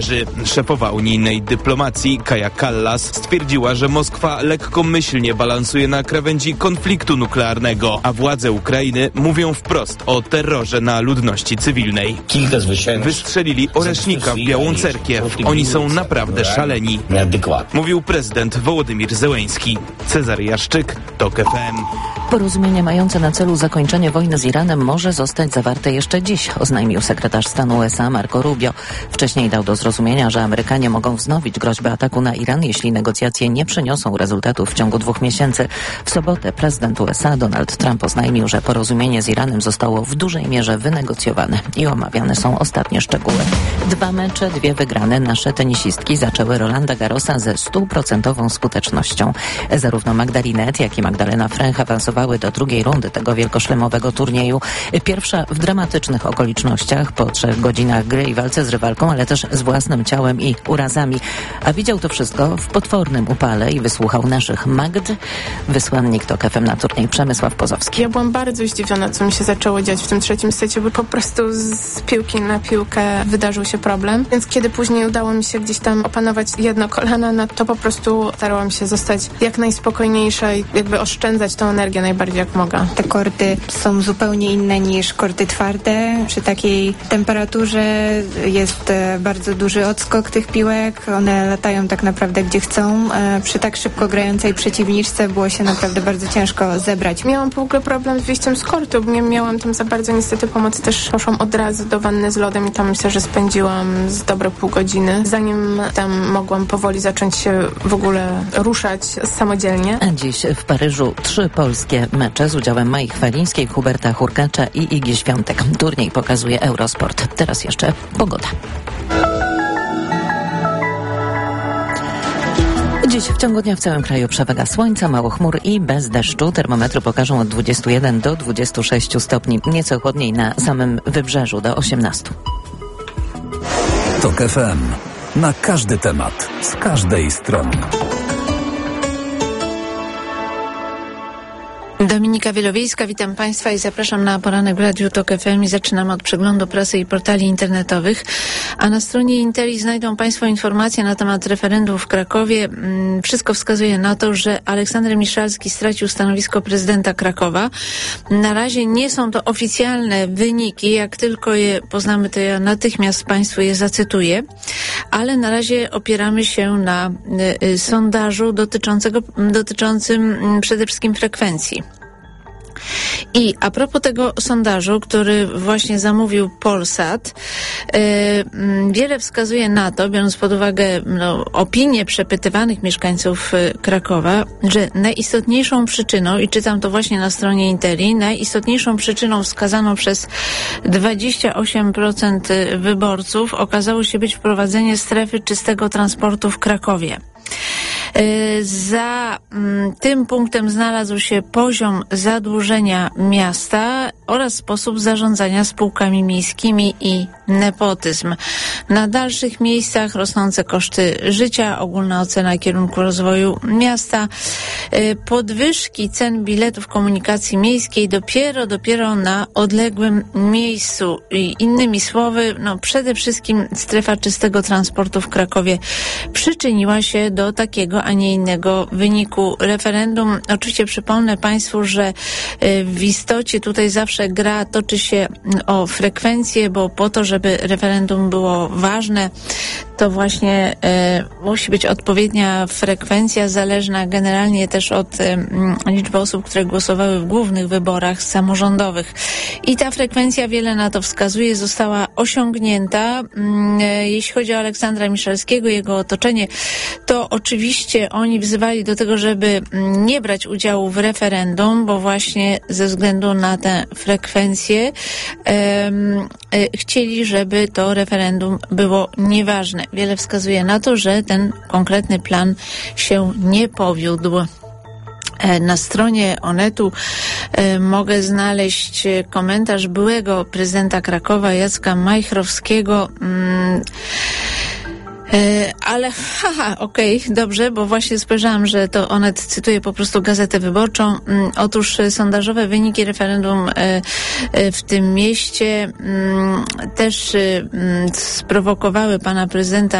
Szefowa unijnej dyplomacji Kaja Kallas stwierdziła, że Moskwa lekkomyślnie balansuje na krawędzi konfliktu nuklearnego, a władze Ukrainy mówią wprost o terrorze na ludności cywilnej. Wystrzelili oresznika w Białą Cerkiew. Oni są naprawdę szaleni, mówił prezydent Wołodymir Zełenski. Cezary Jaszczyk, TOK FM. Porozumienie mające na celu zakończenie wojny z Iranem może zostać zawarte jeszcze dziś, oznajmił sekretarz stanu USA Marco Rubio. Wcześniej dał do zrozumienia, że Amerykanie mogą wznowić groźbę ataku na Iran, jeśli negocjacje nie przyniosą rezultatów w ciągu 2 miesięcy. W sobotę prezydent USA Donald Trump oznajmił, że porozumienie z Iranem zostało w dużej mierze wynegocjowane i omawiane są ostatnie szczegóły. 2 mecze, 2 wygrane. Nasze tenisistki zaczęły Rolanda Garrosa ze 100% skutecznością. Zarówno Magdalinet, jak i Magdalena Fręch awansowały do drugiej rundy tego wielkoszlemowego turnieju. Pierwsza w dramatycznych okolicznościach, po 3 godzinach gry i walce z rywalką, ale też z własnym ciałem i urazami. A widział to wszystko w potwornym upale i wysłuchał naszych Magd. Wysłannik TOK FM na turniej Przemysław Pozowski. Ja byłam bardzo zdziwiona, co mi się zaczęło dziać w tym trzecim secie, bo po prostu z piłki na piłkę wydarzył się problem. Więc kiedy później udało mi się gdzieś tam opanować jedno kolano, no to po prostu starałam się zostać jak najspokojniejsza i jakby oszczędzać tą energię najbardziej jak mogę. Te korty są zupełnie inne niż korty twarde. Przy takiej temperaturze jest bardzo duży odskok tych piłek. One latają tak naprawdę gdzie chcą. Przy tak szybko grającej przeciwniczce było się naprawdę bardzo ciężko zebrać. Miałam w ogóle problem z wyjściem z kortu, bo nie miałam tam za bardzo niestety pomocy. Też poszłam od razu do wanny z lodem i tam myślę, że spędziłam z dobre pół godziny, zanim tam mogłam powoli zacząć się w ogóle ruszać samodzielnie. A dziś w Paryżu 3 polskie mecze z udziałem Mai Chwalińskiej, Huberta Hurkacza i Igi Świątek. Turniej pokazuje Eurosport. Teraz jeszcze pogoda. Dziś w ciągu dnia w całym kraju przewaga słońca, mało chmur i bez deszczu. Termometry pokażą od 21 do 26 stopni. Nieco chłodniej na samym wybrzeżu do 18. TOK FM. Na każdy temat, z każdej strony. Dominika Wielowiejska, witam Państwa i zapraszam na poranek w Radiu TOK FM i zaczynamy od przeglądu prasy i portali internetowych. A na stronie Interi znajdą Państwo informacje na temat referendum w Krakowie. Wszystko wskazuje na to, że Aleksander Miszalski stracił stanowisko prezydenta Krakowa. Na razie nie są to oficjalne wyniki. Jak tylko je poznamy, to ja natychmiast Państwu je zacytuję. Ale na razie opieramy się na sondażu dotyczącym przede wszystkim frekwencji. I a propos tego sondażu, który właśnie zamówił Polsat, wiele wskazuje na to, biorąc pod uwagę opinie przepytywanych mieszkańców Krakowa, że najistotniejszą przyczyną, i czytam to właśnie na stronie Interi, najistotniejszą przyczyną wskazaną przez 28% wyborców okazało się być wprowadzenie strefy czystego transportu w Krakowie. Za tym punktem znalazł się poziom zadłużenia miasta oraz sposób zarządzania spółkami miejskimi i nepotyzm. Na dalszych miejscach rosnące koszty życia, ogólna ocena kierunku rozwoju miasta, podwyżki cen biletów komunikacji miejskiej dopiero na odległym miejscu. I innymi słowy, przede wszystkim strefa czystego transportu w Krakowie przyczyniła się do takiego, a nie innego wyniku referendum. Oczywiście przypomnę Państwu, że w istocie tutaj zawsze gra toczy się o frekwencję, bo po to, żeby referendum było ważne, to właśnie musi być odpowiednia frekwencja, zależna generalnie też od liczby osób, które głosowały w głównych wyborach samorządowych. I ta frekwencja, wiele na to wskazuje, została osiągnięta. Jeśli chodzi o Aleksandra Miszalskiego i jego otoczenie, to oczywiście oni wzywali do tego, żeby nie brać udziału w referendum, bo właśnie ze względu na tę frekwencję chcieli, żeby to referendum było nieważne. Wiele wskazuje na to, że ten konkretny plan się nie powiódł. Na stronie Onetu mogę znaleźć komentarz byłego prezydenta Krakowa Jacka Majchrowskiego. Ale okej, dobrze, bo właśnie spojrzałam, że to Onet cytuje po prostu Gazetę Wyborczą. Otóż sondażowe wyniki referendum w tym mieście też sprowokowały pana prezydenta